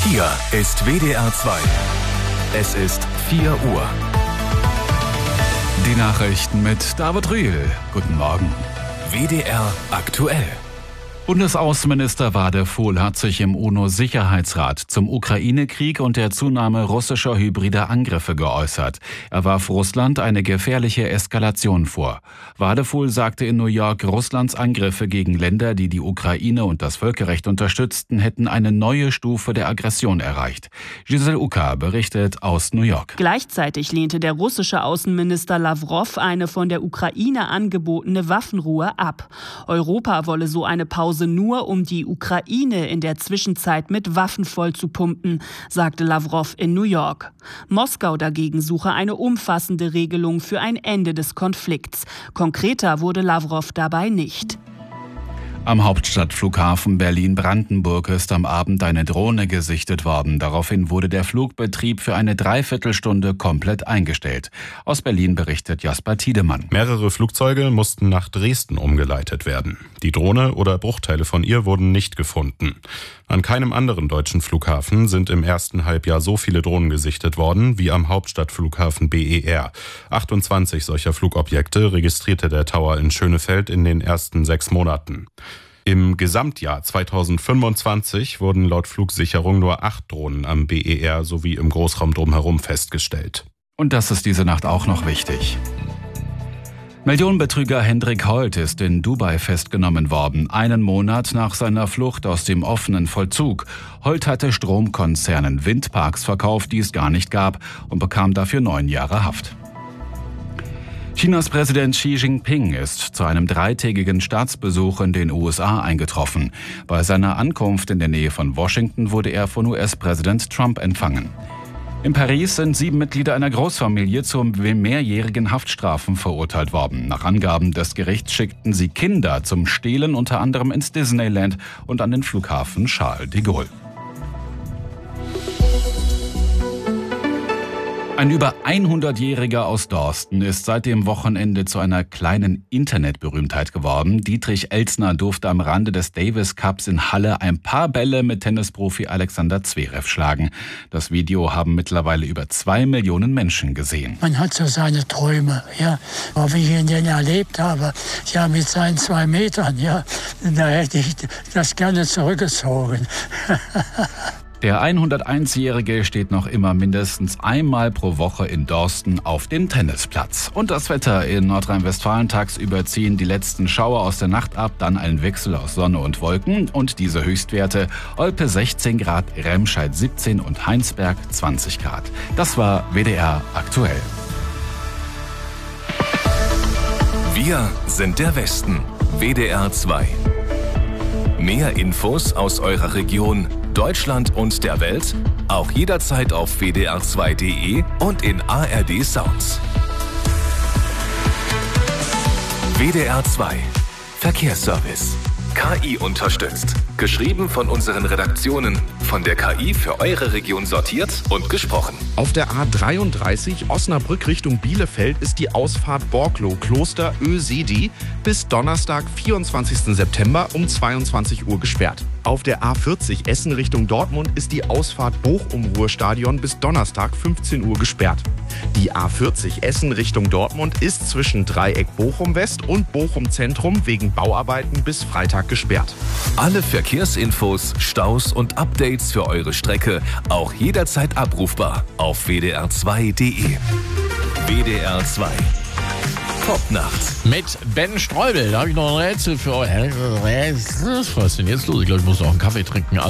Hier ist WDR 2. Es ist 4 Uhr. Die Nachrichten mit David Rühl. Guten Morgen. WDR aktuell. Bundesaußenminister Wadefuhl hat sich im UNO-Sicherheitsrat zum Ukraine-Krieg und der Zunahme russischer hybrider Angriffe geäußert. Er warf Russland eine gefährliche Eskalation vor. Wadefuhl sagte in New York, Russlands Angriffe gegen Länder, die die Ukraine und das Völkerrecht unterstützten, hätten eine neue Stufe der Aggression erreicht. Giselle Uka berichtet aus New York. Gleichzeitig lehnte der russische Außenminister Lawrow eine von der Ukraine angebotene Waffenruhe ab. Europa wolle so eine Pause nur, um die Ukraine in der Zwischenzeit mit Waffen vollzupumpen, sagte Lawrow in New York. Moskau dagegen suche eine umfassende Regelung für ein Ende des Konflikts. Konkreter wurde Lawrow dabei nicht. Am Hauptstadtflughafen Berlin-Brandenburg ist am Abend eine Drohne gesichtet worden. Daraufhin wurde der Flugbetrieb für eine Dreiviertelstunde komplett eingestellt. Aus Berlin berichtet Jasper Tiedemann. Mehrere Flugzeuge mussten nach Dresden umgeleitet werden. Die Drohne oder Bruchteile von ihr wurden nicht gefunden. An keinem anderen deutschen Flughafen sind im ersten Halbjahr so viele Drohnen gesichtet worden wie am Hauptstadtflughafen BER. 28 solcher Flugobjekte registrierte der Tower in Schönefeld in den ersten 6 Monaten. Im Gesamtjahr 2025 wurden laut Flugsicherung nur 8 Drohnen am BER sowie im Großraum drumherum festgestellt. Und das ist diese Nacht auch noch wichtig. Millionenbetrüger Hendrik Holt ist in Dubai festgenommen worden, einen Monat nach seiner Flucht aus dem offenen Vollzug. Holt hatte Stromkonzernen Windparks verkauft, die es gar nicht gab, und bekam dafür 9 Jahre Haft. Chinas Präsident Xi Jinping ist zu einem 3-tägigen Staatsbesuch in den USA eingetroffen. Bei seiner Ankunft in der Nähe von Washington wurde er von US-Präsident Trump empfangen. In Paris sind 7 Mitglieder einer Großfamilie zu mehrjährigen Haftstrafen verurteilt worden. Nach Angaben des Gerichts schickten sie Kinder zum Stehlen unter anderem ins Disneyland und an den Flughafen Charles de Gaulle. Ein über 100-Jähriger aus Dorsten ist seit dem Wochenende zu einer kleinen Internetberühmtheit geworden. Dietrich Elsner durfte am Rande des Davis Cups in Halle ein paar Bälle mit Tennisprofi Alexander Zverev schlagen. Das Video haben mittlerweile über 2 Millionen Menschen gesehen. Man hat so seine Träume, ja. Aber wie ich ihn erlebt habe, ja, mit seinen 2 Metern, ja, da hätte ich das gerne zurückgezogen. Der 101-Jährige steht noch immer mindestens einmal pro Woche in Dorsten auf dem Tennisplatz. Und das Wetter in Nordrhein-Westfalen: tagsüber ziehen die letzten Schauer aus der Nacht ab, dann ein Wechsel aus Sonne und Wolken und diese Höchstwerte: Olpe 16 Grad, Remscheid 17 und Heinsberg 20 Grad. Das war WDR aktuell. Wir sind der Westen. WDR 2. Mehr Infos aus eurer Region, Deutschland und der Welt auch jederzeit auf wdr2.de und in ARD Sounds. WDR 2 Verkehrsservice. KI unterstützt. Geschrieben von unseren Redaktionen, von der KI für eure Region sortiert und gesprochen. Auf der A33 Osnabrück Richtung Bielefeld ist die Ausfahrt Borklow-Kloster Ösedi bis Donnerstag, 24. September um 22 Uhr gesperrt. Auf der A40 Essen Richtung Dortmund ist die Ausfahrt Bochum-Ruhrstadion bis Donnerstag 15 Uhr gesperrt. Die A40 Essen Richtung Dortmund ist zwischen Dreieck Bochum-West und Bochum-Zentrum wegen Bauarbeiten bis Freitag gesperrt. Alle Verkehrsinfos, Staus und Updates für eure Strecke auch jederzeit abrufbar auf wdr2.de. WDR 2 Popnacht. Mit Ben Streubel, da habe ich noch ein Rätsel für euch. Was ist denn jetzt los? Ich glaube, ich muss noch einen Kaffee trinken.